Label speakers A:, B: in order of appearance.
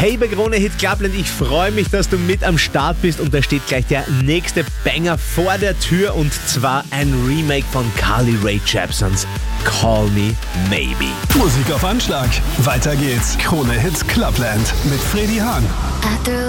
A: Hey, bei Krone Hit Clubland, ich freue mich, dass du mit am Start bist und da steht gleich der nächste Banger vor der Tür und zwar ein Remake von Carly Rae Jepsons Call Me Maybe.
B: Musik auf Anschlag. Weiter geht's. Krone Hit Clubland mit Freddy Hahn.